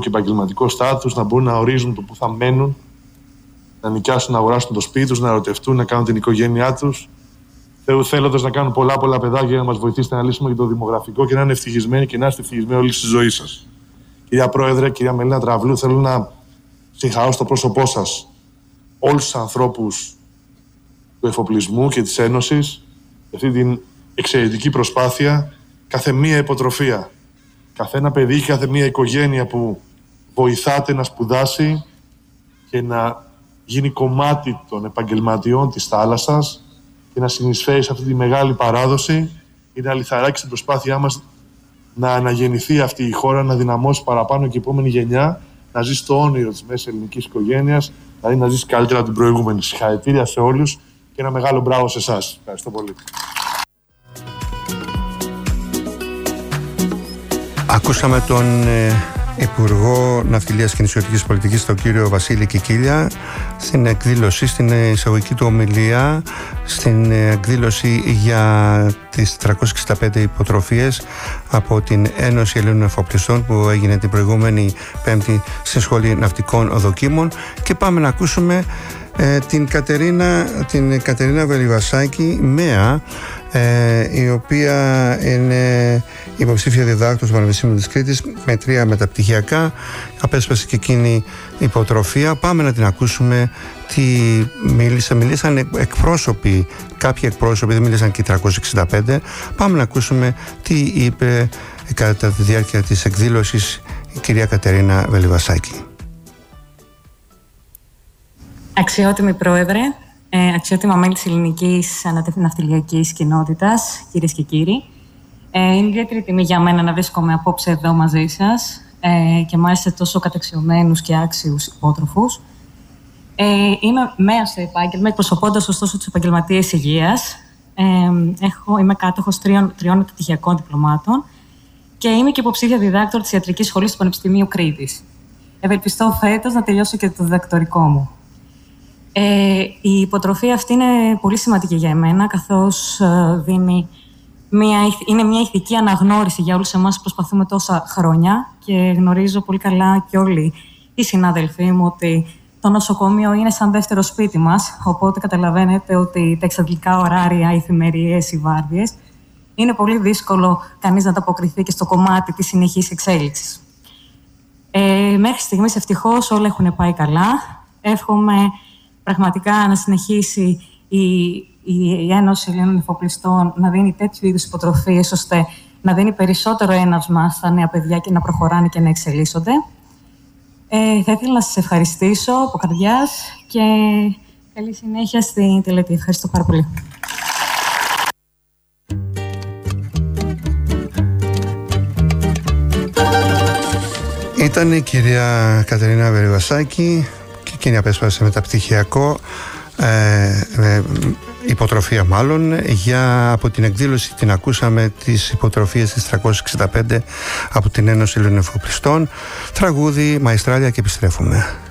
και επαγγελματικό στάτους, να μπορούν να ορίζουν το που θα μένουν, να νοικιάσουν, να αγοράσουν το σπίτι τους, να ερωτευτούν, να κάνουν την οικογένειά τους. Θέλοντας να κάνουν πολλά παιδάκια για να μας βοηθήσετε να λύσουμε και το δημογραφικό και να είναι ευτυχισμένοι και να είστε ευτυχισμένοι όλη στη ζωή σας. Κυρία Πρόεδρε, κυρία Μελίνα Τραβλού, θέλω να συγχαρώ στο πρόσωπό σας όλους τους ανθρώπους του εφοπλισμού και της Ένωσης για αυτή την εξαιρετική προσπάθεια, κάθε μία υποτροφία, καθένα παιδί και κάθε μία οικογένεια που βοηθάτε να σπουδάσει και να γίνει κομμάτι των επαγγελματιών της θάλασσας και να συνεισφέρει σε αυτή τη μεγάλη παράδοση, είναι αληθαράκι στην προσπάθειά μας να αναγεννηθεί αυτή η χώρα, να δυναμώσει παραπάνω και η επόμενη γενιά, να ζήσει το όνειρο της μέσης ελληνικής οικογένειας, δηλαδή να ζήσει καλύτερα την προηγούμενη. Συγχαρητήρια σε όλους και ένα μεγάλο μπράβο σε εσάς. Ευχαριστώ πολύ. Ακούσαμε τον Υπουργό Ναυτιλίας και Νησιωτικής Πολιτικής, τον κύριο Βασίλη Κικίλια, στην εκδήλωση, στην εισαγωγική του ομιλία, στην εκδήλωση για τις 365 υποτροφίες από την Ένωση Ελλήνων Εφοπλιστών που έγινε την προηγούμενη Πέμπτη στη Σχολή Ναυτικών Δοκίμων. Και πάμε να ακούσουμε την Κατερίνα Βελιβασάκη, ΜΕΑ, η οποία είναι υποψήφια διδάκτορ στο Πανεπιστήμιο της Κρήτης με 3 μεταπτυχιακά. Απέσπασε και εκείνη υποτροφία. Πάμε να την ακούσουμε τι μίλησαν κάποιοι εκπρόσωποι, δεν μίλησαν και οι 365. Πάμε να ακούσουμε τι είπε κατά τη διάρκεια της εκδήλωσης η κυρία Κατερίνα Βελιβασάκη. Αξιότιμη Πρόεδρε, αξιότιμα μέλη της ελληνικής ναυτιλιακής κοινότητας, κυρίες και κύριοι. Είναι ιδιαίτερη τιμή για μένα να βρίσκομαι απόψε εδώ μαζί σας και μάλιστα τόσο καταξιωμένους και άξιους υπότροφους. Είμαι ΜΕΑ στο επάγγελμα, εκπροσωπώντας ωστόσο τους επαγγελματίες υγείας. Είμαι κάτοχος 3 μεταπτυχιακών διπλωμάτων και είμαι και υποψήφια διδάκτορ της Ιατρικής Σχολής του Πανεπιστημίου Κρήτης. Ευελπιστώ φέτος να τελειώσω και το διδακτορικό μου. Η υποτροφία αυτή είναι πολύ σημαντική για εμένα, καθώς είναι μια ηθική αναγνώριση για όλους εμάς που προσπαθούμε τόσα χρόνια και γνωρίζω πολύ καλά και όλοι οι συνάδελφοί μου ότι το νοσοκομείο είναι σαν δεύτερο σπίτι μας, οπότε καταλαβαίνετε ότι τα εξαντλητικά ωράρια, οι εφημερίες, οι βάρδιες, είναι πολύ δύσκολο κανείς να ανταποκριθεί και στο κομμάτι της συνεχής εξέλιξης. Μέχρι στιγμής ευτυχώς όλα έχουν πάει καλά. Εύχομαι πραγματικά να συνεχίσει η Ένωση Ελλήνων Εφοπλιστών να δίνει τέτοιου είδους υποτροφίες, ώστε να δίνει περισσότερο έναυσμα στα νέα παιδιά και να προχωράνε και να εξελίσσονται. Θα ήθελα να σας ευχαριστήσω από καρδιάς και καλή συνέχεια στην τελετή. Ευχαριστώ πάρα πολύ. Ήταν η κυρία Κατερίνα Βελιβασάκη και εκείνη απέσπασε μεταπτυχιακό υποτροφία μάλλον. Από την εκδήλωση την ακούσαμε τις υποτροφίες της 365 από την Ένωση Ελλήνων Εφοπλιστών. Τραγούδι, Μαϊστράλια και επιστρέφουμε.